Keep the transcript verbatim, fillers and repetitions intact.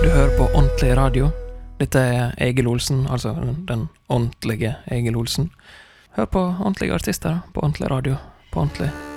Du hører på Ordentlig Radio. Dette er Egil Olsen, altså den, den ordentlige Egil Olsen. Hør på ordentlige artister på Ordentlig Radio, på ordentlig